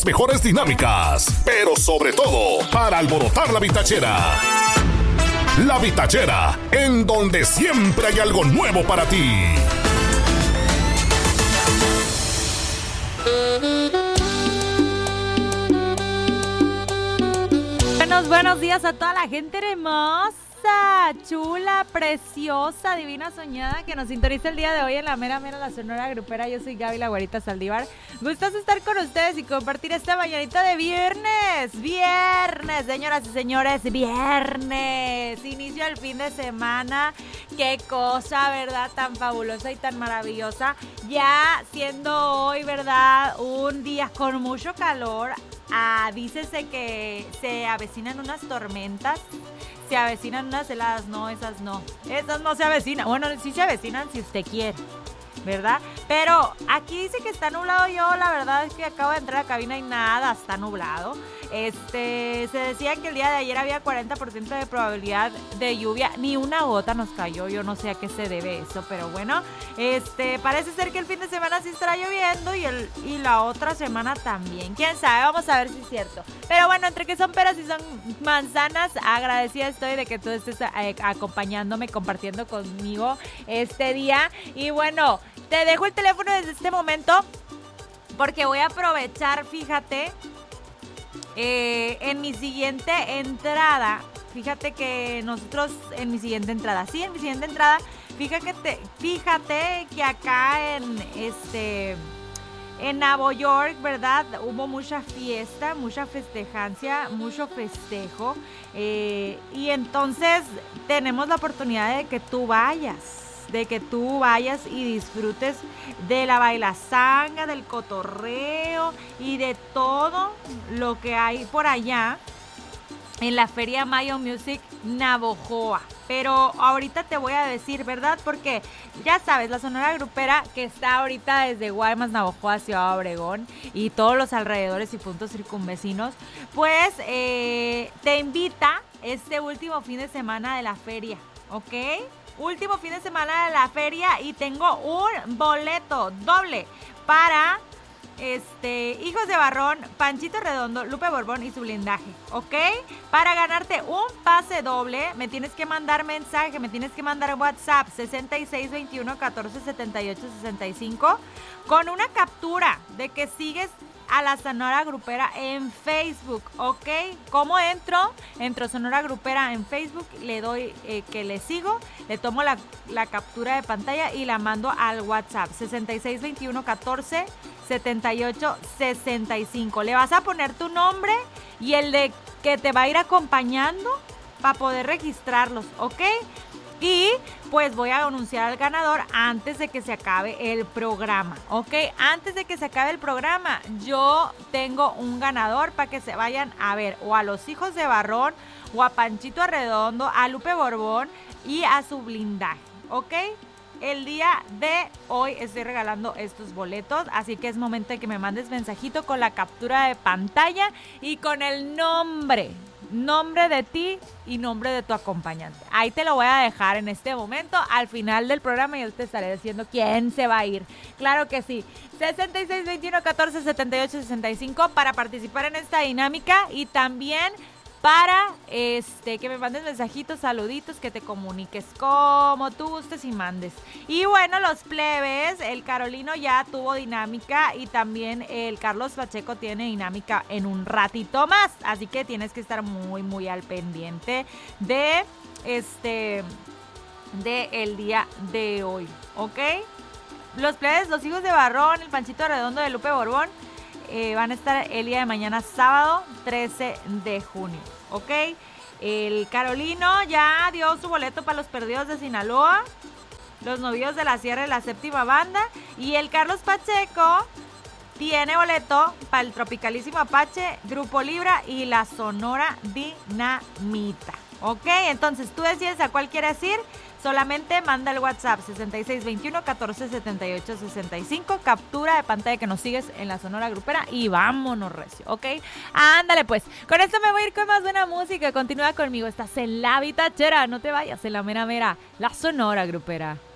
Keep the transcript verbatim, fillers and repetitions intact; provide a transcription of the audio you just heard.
Mejores dinámicas, pero sobre todo para alborotar la vitachera. La vitachera, en donde siempre hay algo nuevo para ti. Buenos, buenos días a toda la gente hermosa, chula, preciosa, divina, soñada que nos sintoniza el día de hoy en la mera mera la Sonora Grupera. Yo soy Gaby, la güerita Saldívar. Gustoso estar con ustedes y compartir esta mañanita de viernes. Viernes, señoras y señores, viernes. Inicio el fin de semana. Qué cosa, ¿verdad? Tan fabulosa y tan maravillosa. Ya siendo hoy, ¿verdad? Un día con mucho calor. Ah, dícese que se avecinan unas tormentas, se avecinan unas heladas, no, esas no, esas no se avecinan, bueno, sí se avecinan si usted quiere, ¿verdad? Pero aquí dice que está nublado. Yo la verdad es que acabo de entrar a la cabina y nada, está nublado. Este, se decía que el día de ayer había cuarenta por ciento de probabilidad de lluvia, ni una gota nos cayó, yo no sé a qué se debe eso, pero bueno, este, parece ser que el fin de semana sí estará lloviendo y, el, y la otra semana también, quién sabe, vamos a ver si es cierto. Pero bueno, entre que son peras y son manzanas, agradecida estoy de que tú estés eh, acompañándome, compartiendo conmigo este día. Y bueno, te dejo el teléfono desde este momento porque voy a aprovechar, fíjate, Eh, en mi siguiente entrada, fíjate que nosotros en mi siguiente entrada, sí, en mi siguiente entrada, fíjate, fíjate que acá en este, en Nueva York, ¿verdad? Hubo mucha fiesta, mucha festejancia, mucho festejo, eh, y entonces tenemos la oportunidad de que tú vayas. de que tú vayas y disfrutes de la bailazanga, del cotorreo y de todo lo que hay por allá en la Feria Mayo Music Navojoa. Pero ahorita te voy a decir, ¿verdad? Porque ya sabes, la Sonora Grupera que está ahorita desde Guaymas, Navojoa, Ciudad Obregón y todos los alrededores y puntos circunvecinos, pues eh, te invita este último fin de semana de la feria, ¿ok? Último fin de semana de la feria y tengo un boleto doble para este Hijos de Barrón, Panchito Redondo, Lupe Borbón y su blindaje, ¿ok? Para ganarte un pase doble me tienes que mandar mensaje, me tienes que mandar WhatsApp sesenta y seis veintiuno catorce setenta y ocho sesenta y cinco con una captura de que sigues a la Sonora Grupera en Facebook, ¿ok? ¿Cómo entro? Entro Sonora Grupera en Facebook, le doy eh, que le sigo, le tomo la, la captura de pantalla y la mando al WhatsApp sesenta y seis veintiuno catorce setenta y ocho sesenta y cinco. Le vas a poner tu nombre y el de que te va a ir acompañando para poder registrarlos, ¿ok? Y pues voy a anunciar al ganador antes de que se acabe el programa, ¿ok? Antes de que se acabe el programa, yo tengo un ganador para que se vayan a ver o a los Hijos de Barrón, o a Panchito Redondo, a Lupe Borbón y a su blindaje, ¿ok? El día de hoy estoy regalando estos boletos, así que es momento de que me mandes mensajito con la captura de pantalla y con el nombre. Nombre de ti y nombre de tu acompañante. Ahí te lo voy a dejar en este momento. Al final del programa yo te estaré diciendo quién se va a ir. Claro que sí. sesenta y seis veintiuno catorce setenta y ocho sesenta y cinco para participar en esta dinámica y también para este que me mandes mensajitos, saluditos, que te comuniques como tú gustes y mandes. Y bueno, los plebes, el Carolino ya tuvo dinámica y también el Carlos Pacheco tiene dinámica en un ratito más, así que tienes que estar muy muy al pendiente de este de el día de hoy, ¿ok? Los plebes, los Hijos de Barrón, el Panchito Redondo de Lupe Borbón Eh, van a estar el día de mañana, sábado trece de junio, ¿ok? El Carolino ya dio su boleto para los Perdidos de Sinaloa, los Novios de la Sierra y la Séptima Banda, y el Carlos Pacheco tiene boleto para el Tropicalísimo Apache, Grupo Libra y la Sonora Dinamita, ¿ok? Entonces tú decides a cuál quieres ir. Solamente manda el WhatsApp sesenta y seis veintiuno catorce setenta y ocho sesenta y cinco, captura de pantalla que nos sigues en la Sonora Grupera y vámonos recio, ¿ok? Ándale pues, con esto me voy a ir con más buena música. Continúa conmigo, estás en la vitachera, no te vayas, en la mera mera, la Sonora Grupera.